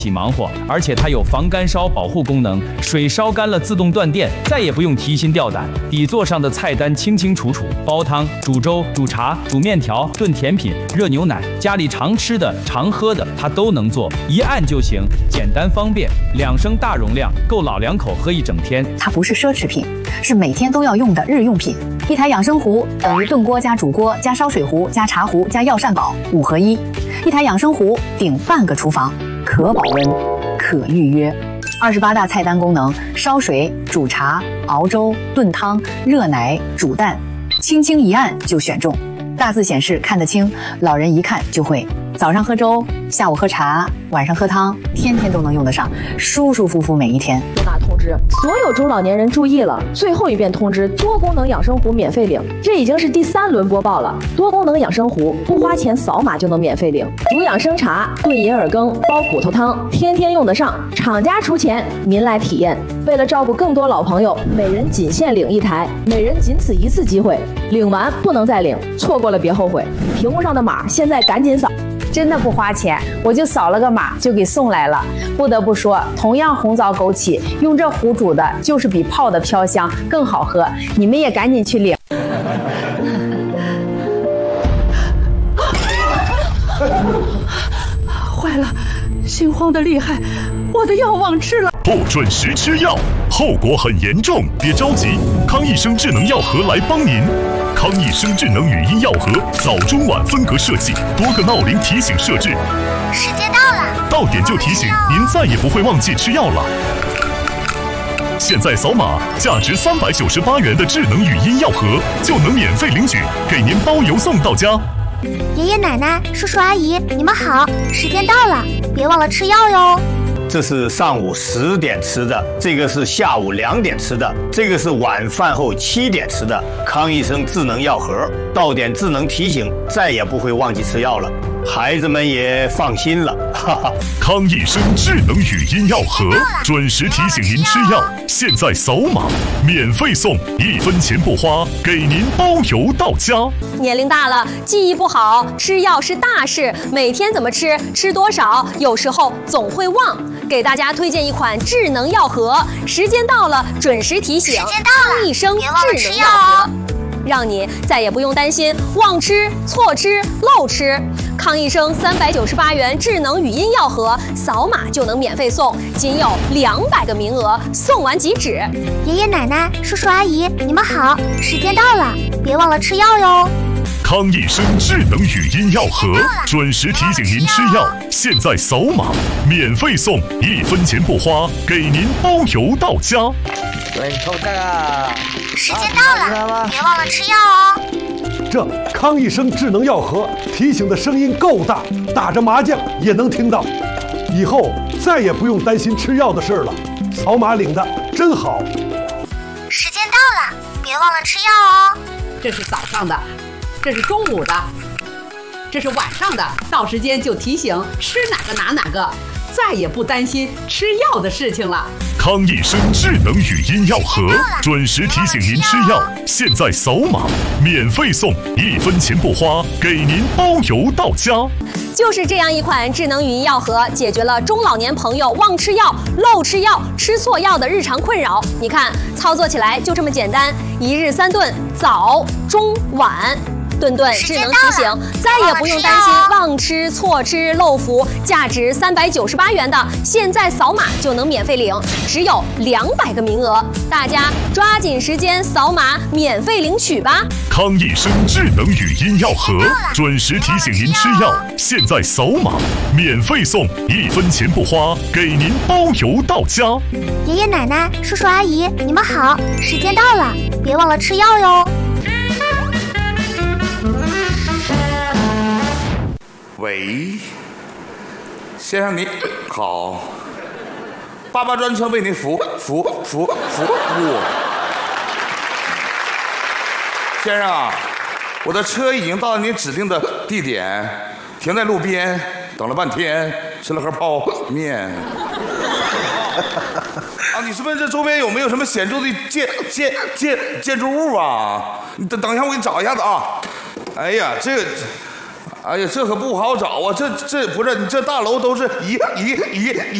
忙活，而且它有防干烧保护功能，水烧干了自动断电，再也不用提心吊胆。底座上的菜单清清楚楚，煲汤、煮粥、煮茶、煮面条、炖甜品、热牛奶，家里常吃的、常喝的，它都能做，一按就行，简单方便，2升大容量，够老两口喝一整天。 它不是奢侈品，是每天都要用的日用品。一台养生壶等于炖锅加煮锅加烧水壶加茶壶加药膳煲5合1，一台养生壶顶半个厨房。可保温，可预约。28大菜单功能：烧水、煮茶、熬粥、炖汤、热奶、煮蛋，轻轻一按就选中。大字显示看得清，老人一看就会。早上喝粥，下午喝茶，晚上喝汤，天天都能用得上，舒舒服服每一天。 重大通知，所有中老年人注意了！最后一遍通知，多功能养生壶免费领。这已经是第3轮播报了。多功能养生壶不花钱，扫码就能免费领。煮养生茶、炖银耳羹、煲骨头汤，天天用得上。厂家出钱，您来体验。为了照顾更多老朋友，每人仅限领1台，每人仅此1次机会，领完不能再领，错过了别后悔。屏幕上的码，现在赶紧扫。 真的不花钱，我就扫了个码就给送来了。不得不说，同样红枣枸杞，用这壶煮的就是比泡的飘香更好喝。你们也赶紧去领。 坏了，心慌的厉害，我的药忘吃了。 不准时吃药，后果很严重。别着急，康益生智能药盒来帮您。康益生智能语音药盒，早中晚分隔设计，多个闹铃提醒设置。 时间到了， 到点就提醒，您再也不会忘记吃药了。现在扫码，价值398元的智能语音药盒就能免费领取，给您包邮送到家。 爷爷奶奶、叔叔阿姨，你们好，时间到了，别忘了吃药哟。 这是上午10点吃的，这个是下午2点吃的，这个是晚饭后7点吃的。康益生智能药盒，到点智能提醒，再也不会忘记吃药了，孩子们也放心了。哈哈， 康益生智能语音药盒，准时提醒您吃药。现在扫码，免费送，1分钱不花，给您包邮到家。 年龄大了，记忆不好，吃药是大事，每天怎么吃，吃多少，有时候总会忘。给大家推荐一款智能药盒，时间到了准时提醒，康益生智能药盒，让你再也不用担心忘吃、错吃、漏吃。康益生398元智能语音药盒，扫码就能免费送，仅有200个名额，送完即止。 爷爷奶奶、叔叔阿姨，你们好，时间到了，别忘了吃药哟。 康益生智能语音药盒，准时提醒您吃药。现在扫码，免费送，1分钱不花，给您包邮到家。 时间到了，别忘了吃药哦。 这康益生智能药盒提醒的声音够大，打着麻将也能听到。以后再也不用担心吃药的事了，扫码领的真好。 时间到了，别忘了吃药哦。 这是早上的，这是中午的，这是晚上的，到时间就提醒吃哪个拿哪个，再也不担心吃药的事情了。 康益生智能语音药盒，准时提醒您吃药。现在扫码，免费送，1分钱不花，给您包邮到家。 就是这样一款智能语音药盒，解决了中老年朋友忘吃药、漏吃药、吃错药的日常困扰。你看，操作起来就这么简单，1日3顿，早、中、晚。顿顿智能提醒，再也不用担心忘吃、错吃、漏服。价值398元的，现在扫码就能免费领，只有200个名额，大家抓紧时间扫码免费领取吧。 康益生智能语音药盒，准时提醒您吃药。现在扫码，免费送，1分钱不花，给您包邮到家。 爷爷奶奶、叔叔阿姨，你们好，时间到了，别忘了吃药哟。 喂，先生您好，爸爸专车为您服务。先生啊，我的车已经到了您指定的地点，停在路边，等了半天，吃了盒泡面。啊，你是问这周边有没有什么显著的建筑物啊？你等一下，我给你找一下子啊。哎呀，这个。 哎呀，这可不好找啊！这不是你这大楼都是一